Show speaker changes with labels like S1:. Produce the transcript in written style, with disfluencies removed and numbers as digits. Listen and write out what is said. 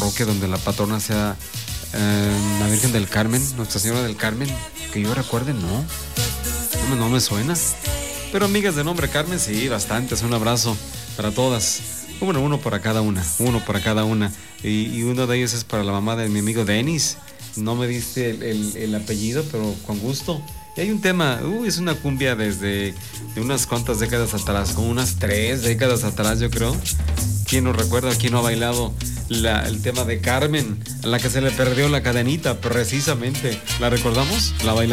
S1: parroquia donde la patrona sea la Virgen del Carmen, Nuestra Señora del Carmen, que yo recuerde, no me suena. Pero amigas de nombre Carmen, sí, bastantes. Un abrazo para todas. Bueno, uno para cada una. Y uno de ellos es para la mamá de mi amigo Denis. No me diste el apellido, pero con gusto. Y hay un tema, es una cumbia de unas cuantas décadas atrás, como unas 3 décadas atrás, yo creo. ¿Quién no recuerda, quién no ha bailado el tema de Carmen, a la que se le perdió la cadenita, precisamente? ¿La recordamos? ¿La bailamos?